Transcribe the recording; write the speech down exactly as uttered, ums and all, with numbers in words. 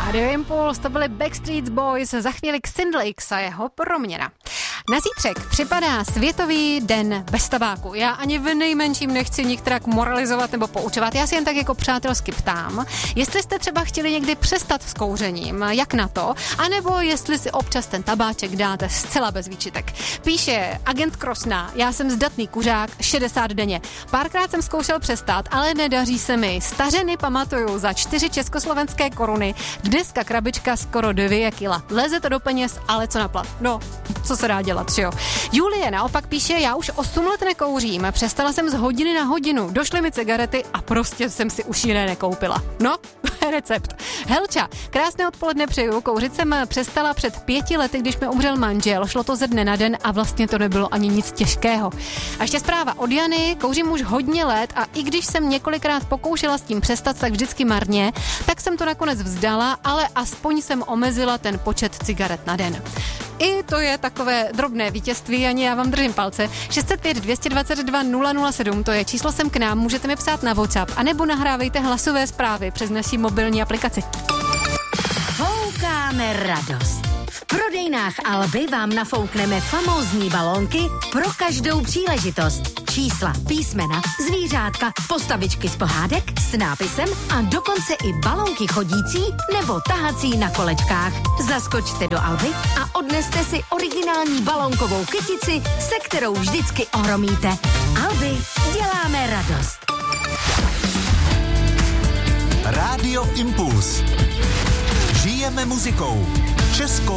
Radio Impuls, to byly Backstreet Boys, za chvíli Xindlix a jeho Proměna. Na zítřek připadá Světový den bez tabáku. Já ani v nejmenším nechci nikterak moralizovat nebo poučovat. Já si jen tak jako přátelsky ptám, jestli jste třeba chtěli někdy přestat s kouřením, jak na to, anebo jestli si občas ten tabáček dáte zcela bez výčitek. Píše agent Krosna, já jsem zdatný kuřák, šedesát denně. Párkrát jsem zkoušel přestat, ale nedaří se mi. Stařeny pamatuju za čtyři československé koruny, dneska krabička skoro dvě kila. Leze to do peněz, ale co na plat? No, co se dá dělat, že jo? Julie naopak píše, já už osm let nekouřím, přestala jsem z hodiny na hodinu, došly mi cigarety a prostě jsem si už jiné nekoupila. No, recept. Helča, krásné odpoledne přeju, kouřit jsem přestala před pěti lety, když mi umřel manžel, šlo to ze dne na den a vlastně to nebylo ani nic těžkého. A ještě zpráva od Jany, kouřím už hodně let a i když jsem několikrát pokoušela s tím přestat, tak vždycky marně, tak jsem to nakonec vzdala, ale aspoň jsem omezila ten počet cigaret na den. I to je takové drobné vítězství, ani já vám držím palce. šest set pět dvě dvacet dva nula nula sedm, to je číslo sem k nám, můžete mi psát na WhatsApp, anebo nahrávejte hlasové zprávy přes naši mobilní aplikaci. Foukáme radost. V prodejnách Alby vám nafoukneme famózní balónky pro každou příležitost. Čísla, písmena, zvířátka, postavičky z pohádek s nápisem a dokonce i balónky chodící nebo tahací na kolečkách. Zaskočte do Alby a odneste si originální balónkovou kytici, se kterou vždycky ohromíte. Alby, děláme radost. Radio Impuls. Žijeme muzikou. Českou